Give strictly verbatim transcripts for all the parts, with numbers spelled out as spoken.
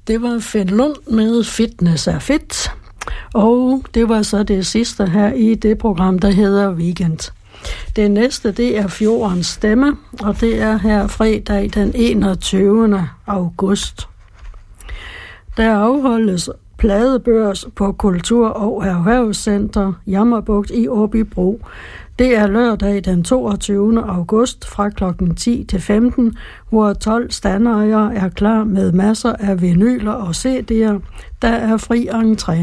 Det var Finn Lund med Fitness er fedt. Og det var så det sidste her i det program, der hedder Weekend. Det næste, det er Fjordens Stemme, og det er her fredag den enogtyvende august. Der afholdes pladebørs på Kultur- og Erhvervscenter Jammerbugt i Åbybro. Det er lørdag den toogtyvende august fra klokken ti til femten, hvor tolv standejere er klar med masser af vinyler og C D'er. Der er fri entré.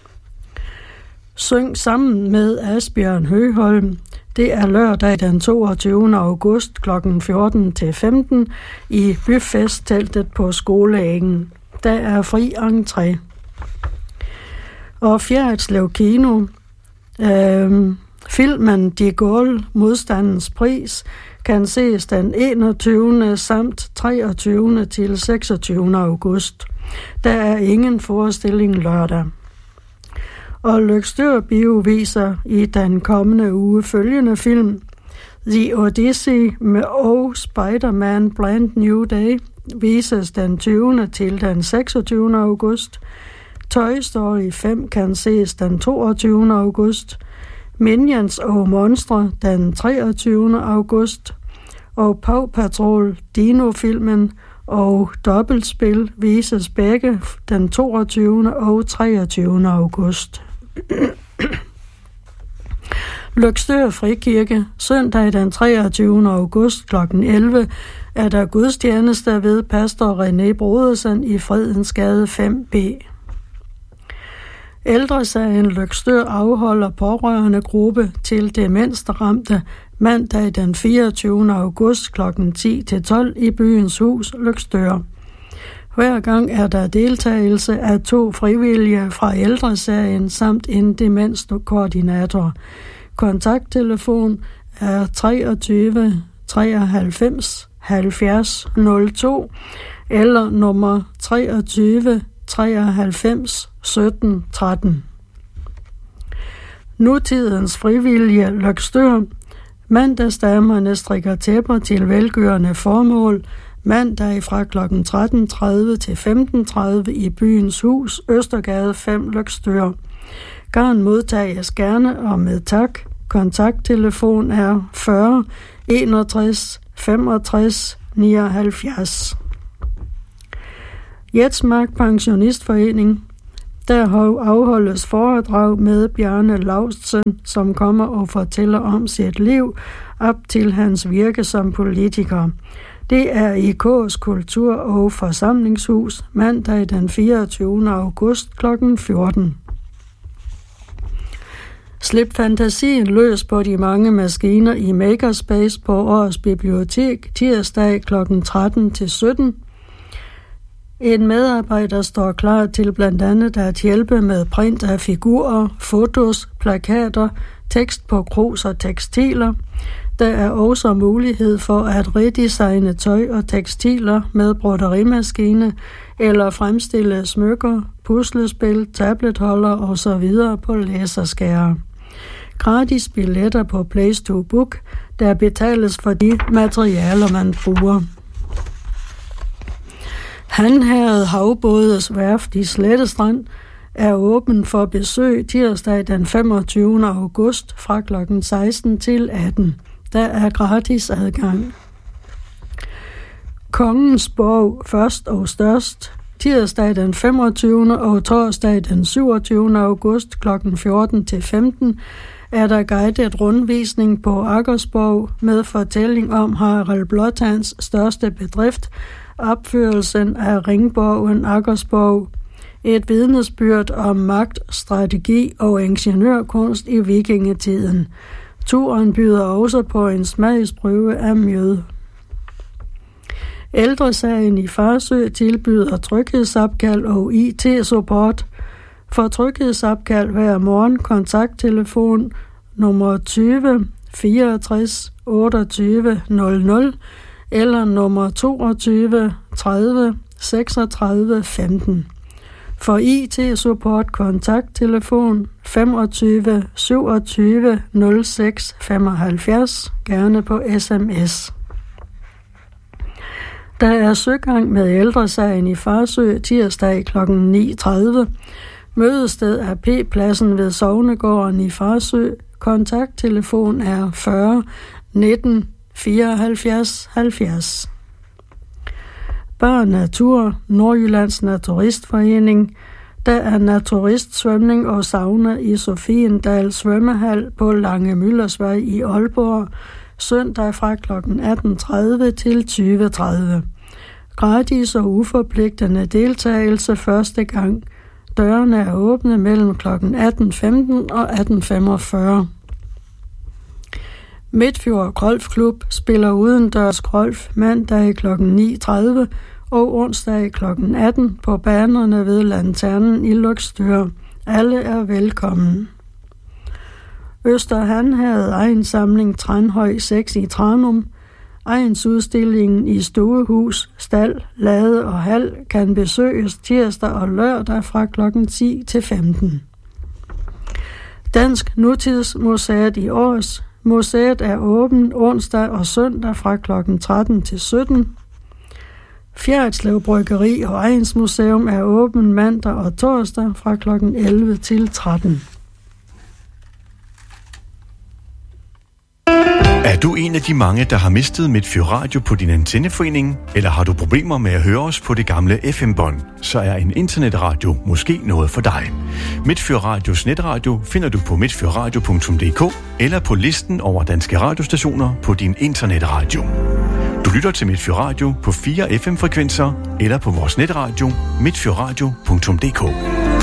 Syng sammen med Asbjørn Høgholm. Det er lørdag den toogtyvende august klokken fjorten til femten i Byfestteltet på Skoleengen. Der er fri entré. Og Fjerritslev Kino. Øh, filmen De Gaulle, Modstandens Pris, kan ses den enogtyvende samt treogtyvende til seksogtyvende august. Der er ingen forestilling lørdag. Og Løgstør Bio viser i den kommende uge følgende film: The Odyssey med og Spider-Man Brand New Day vises den tyvende til den seksogtyvende august. Toy Story fem kan ses den toogtyvende august. Minions og Monstre den treogtyvende august. Og Paw Patrol Dino-filmen og Dobbeltspil vises begge den toogtyvende og treogtyvende august. Løgstør Frikirke, søndag den treogtyvende august klokken elleve, er der gudstjeneste ved pastor René Brodersen i Fredensgade fem B. Ældresagen Løgstør afholder pårørende gruppe til demensramte mandag den fireogtyvende august klokken ti til tolv i Byens Hus, Løgstør. Hver gang er der deltagelse af to frivillige fra ældresagen samt en demenskoordinator. Kontakttelefon er treogtyve treoghalvfems halvfjerds nul to eller nummer treogtyve treoghalvfems sytten tretten. Nutidens frivillige Løgstør. Mandagsdamerne strikker tæpper til velgørende formål. Mandag fra klokken tretten tredive til femten tredive i Byens Hus, Østergade fem, Løgstør. Garn modtages gerne og med tak. Kontakttelefon er fyrre enogtres femogtres nioghalvfjerds. Jetsmark Pensionistforening. Der afholdes foredrag med Bjarne Laustsen, som kommer og fortæller om sit liv op til hans virke som politiker. Det er i K's Kultur- og Forsamlingshus mandag den fireogtyvende august klokken fjorten. Slip fantasien løs på de mange maskiner i Makerspace på Årets Bibliotek tirsdag klokken tretten til sytten. En medarbejder står klar til blandt andet at hjælpe med print af figurer, fotos, plakater, tekst på krus og tekstiler. Der er også mulighed for at redesigne tøj og tekstiler med broderimaskine eller fremstille smykker, puslespil, tabletholder osv. på læserskærer. Gratis billetter på Place to Book, der betales for de materialer, man bruger. Hanherred Havbådes Værft i Slettestrand er åben for besøg tirsdag den femogtyvende august fra klokken seksten til atten. Der er gratis adgang. Kongens Borg først og størst tirsdag den femogtyvende og torsdag den syvogtyvende august klokken fjorten til femten er der guidet rundvisning på Aggersborg med fortælling om Harald Blåtands største bedrift, opførelsen af ringborgen Aggersborg, et vidnesbyrd om magt, strategi og ingeniørkunst i vikingetiden. Turen byder også på en smagsprøve af mjød. Ældresagen i Farsø tilbyder tryghedsopkald og I T-support. For tryghedsopkald hver morgen kontakttelefon nummer tyve fireogtres otteogtyve nul nul eller nummer toogtyve tredive seksogtredive femten. For I T-support kontakttelefon femogtyve syvogtyve nul seks femoghalvfjerds, gerne på sms. Der er søgang med Ældresagen i Farsø tirsdag klokken ni tredive. Mødested er P-pladsen ved Sognegården i Farsø. Kontakttelefon er fyrre nitten fireoghalvfjerds halvfjerds. Børn Natur, Nordjyllands Naturistforening. Der er naturistsvømning og sauna i Sofiendal Svømmehal på Lange Møllersvej i Aalborg, søndag fra klokken atten tredive til tyve tredive. Gratis og uforpligtende deltagelse første gang. Dørene er åbne mellem klokken atten femten og atten femogfyrre. Midtfjord Golfklub spiller udendørs golf mandag klokken ni tredive og onsdag klokken atten på banerne ved Lanternen i Løgstør. Alle er velkommen. Østerhanherred Egensamling Tranhøj seks i Tranum. Egensudstillingen i stuehus, stald, lade og hal kan besøges tirsdag og lørdag fra klokken ti til femten. Dansk Nutidsmuseet i Års. Museet er åben onsdag og søndag fra klokken tretten til sytten. Fjerritslev Bryggeri og Egensmuseum er åben mandag og torsdag fra klokken elleve til tretten. Er du en af de mange, der har mistet Midtfjord Radio på din antenneforening? Eller har du problemer med at høre os på det gamle F M-bånd? Så er en internetradio måske noget for dig. Midtfjord Radios netradio finder du på midtfjordradio punktum d k eller på listen over danske radiostationer på din internetradio. Du lytter til Midtfjord Radio på fire F M-frekvenser eller på vores netradio midtfjordradio punktum d k.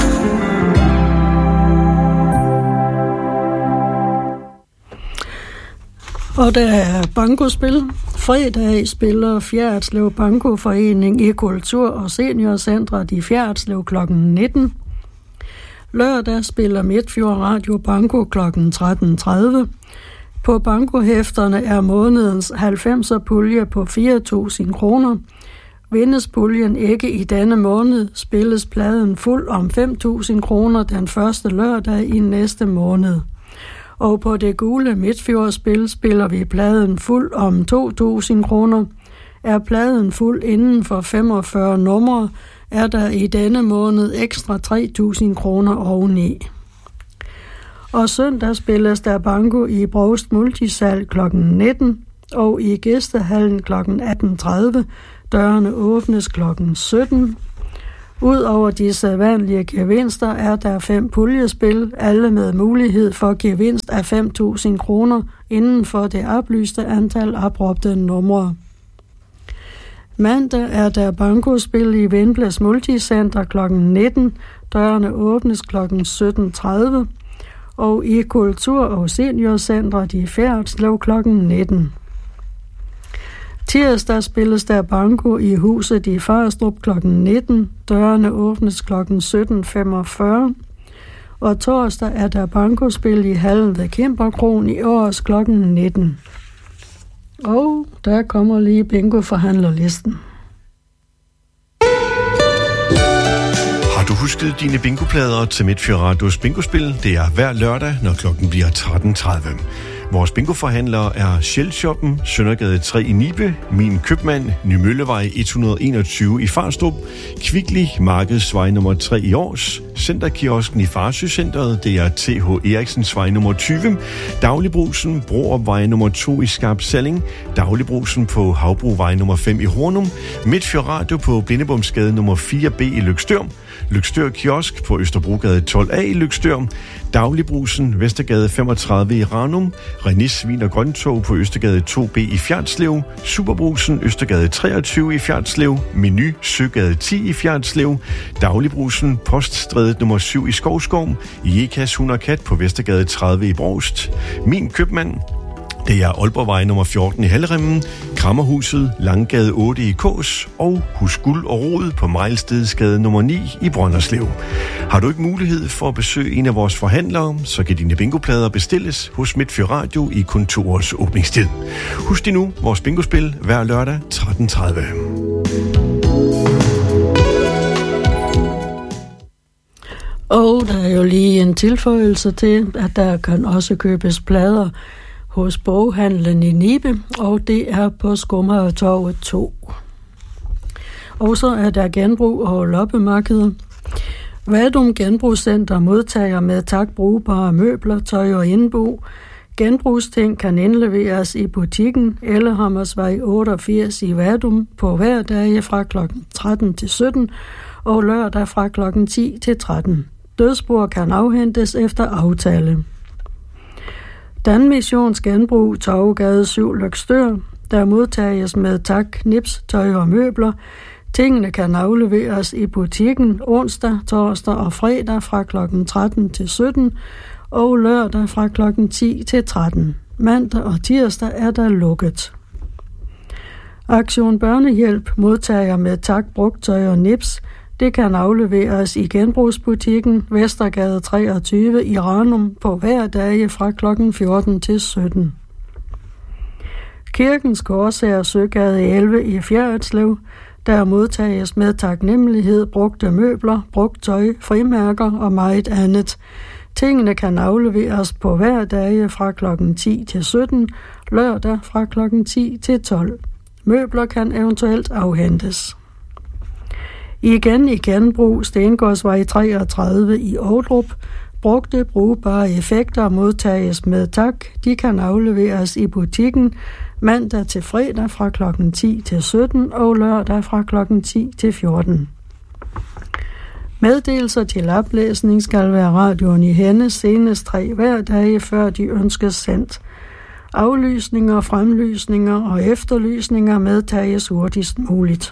Og der er bankospil. Fredag spiller Fjerritslev Bankoforening i Kultur- og Seniorcentret i Fjerritslev klokken nitten. Lørdag spiller Midtfjord Radio Banko klokken tretten tredive. På bankohæfterne er månedens halvfemser pulje på fire tusind kroner. Vindes puljen ikke i denne måned, spilles pladen fuld om fem tusind kroner den første lørdag i næste måned. Og på det gule Midtfjordspil spiller vi pladen fuld om to tusind kroner. Er pladen fuld inden for femogfyrre numre, er der i denne måned ekstra tre tusind kroner oveni. Og søndag spilles der banko i Brovst Multisal klokken nitten og i Gæstehallen klokken atten tredive. Dørene åbnes klokken sytten. Udover de sædvanlige gevinster er der fem puljespil, alle med mulighed for gevinst af fem tusind kroner inden for det oplyste antal opråbte numre. Mandag er der bankospil i Vindblæs Multicenter klokken nitten. Dørene åbnes klokken sytten tredive. Og i Kultur- og Seniorcentret i Fjerritslev klokken nitten. Tirsdag spilles der banko i huset i Farstrup klokken nitten. Dørene åbnes klokken sytten femogfyrre. Og torsdag er der bankospil i hallen ved Kimberkron i Års klokken nitten. Og der kommer lige bingo-forhandlerlisten. Har du husket dine bingoplader til Midtfjord Radios bingospil? Det er hver lørdag, når klokken bliver tretten tredive. Vores bingoforhandlere er Shell-shoppen, Søndergade tre i Nibe, Min Købmand, Nymøllevej et hundrede og enogtyve i Farstrup, Kvickly, Markedsvej nummer tre i Års, Centerkiosken i Farsø-centret, det er T H Eriksensvej nummer tyve, Dagligbrusen, Broopvej nummer to i Skarp Salling, Dagligbrusen på Havbruvej nummer fem i Hornum, Midtfjord Radio på Blindebomsgade nummer fire B i Løgstør, Løgstør Kiosk på Østerbrogade tolv A i Løgstør, Dagligbrusen, Vestergade femogtredive i Ranum, Renis Vin og Grøntog på Østergade to B i Fjerritslev, Superbrusen, Østergade treogtyve i Fjerritslev, Menu, Søgade ti i Fjerritslev, Dagligbrusen, Poststrædet nummer syv i Skovskov, Jekas Hund og Kat på Vestergade tredive i Brovst, Min Købmand, det er Aalborgvej nummer fjorten i Halleremmen, Krammerhuset, Langgade otte i Kås og Hus Guld og Rod på Mejlstedsgade nummer ni i Brønderslev. Har du ikke mulighed for at besøge en af vores forhandlere, så kan dine bingoplader bestilles hos Midtfjord Radio i kun to års åbningstid. Husk dig nu vores bingospil hver lørdag tretten tredive. Og der er jo lige en tilføjelse til, at der kan også købes plader hos boghandlen i Nibe, og det er på Skumretorvet to. Og så er der genbrug og loppemarkeder. Vadum Genbrugscenter modtager med tak brugbare møbler, tøj og indbo. Genbrugsting kan indleveres i butikken eller Hammersvej otteogfirs i Vadum på hverdage fra klokken tretten til sytten og lørdag fra klokken ti til tretten. Dødsbord kan afhentes efter aftale. Danmissions Genbrug, Torvegade syv, Løgstør. Der modtages med tak nips, tøj og møbler. Tingene kan afleveres i butikken onsdag, torsdag og fredag fra klokken tretten til sytten og lørdag fra klokken ti til tretten. Mandag og tirsdag er der lukket. Aktion Børnehjælp modtager med tak brugtøj og nips. Det kan afleveres i genbrugsbutikken Vestergade treogtyve i Ranum på hverdage fra klokken fjorten til sytten. Kirkens Korsager Søgade elleve i Fjerritslev. Der modtages med taknemmelighed brugte møbler, brugt tøj, frimærker og meget andet. Tingene kan afleveres på hverdage fra klokken ti til sytten, lørdag fra klokken ti til tolv. Møbler kan eventuelt afhentes. Igen i genbrug Stengårdsvej treogtredive i Ovdrup. Brugte brugbare effekter modtages med tak. De kan afleveres i butikken mandag til fredag fra klokken ti til sytten og lørdag fra klokken ti til fjorten. Meddelelser til oplæsning skal være radioen i hænde senest tre hverdage, før de ønskes sendt. Aflysninger, fremlysninger og efterlysninger medtages hurtigst muligt.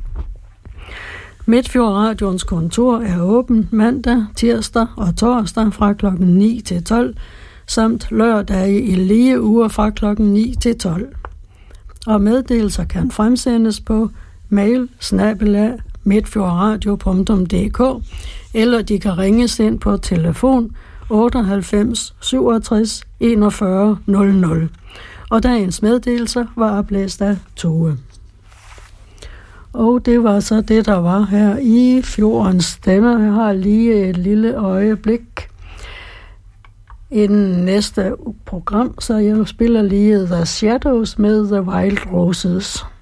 Midtfjord Radions kontor er åbent mandag, tirsdag og torsdag fra klokken ni til tolv, samt lørdage i lige uger fra klokken ni til tolv. Og meddelelser kan fremsendes på mail snabel-a midtfjordradio punktum d k eller de kan ringes ind på telefon otteoghalvfems syvogtres enogfyrre nul nul. Og dagens meddelelser var oplæst af Tove. Og det var så det, der var her i Fjordens Stemme. Jeg har lige et lille øjeblik inden næste program, så jeg spiller lige The Shadows med The Wild Roses.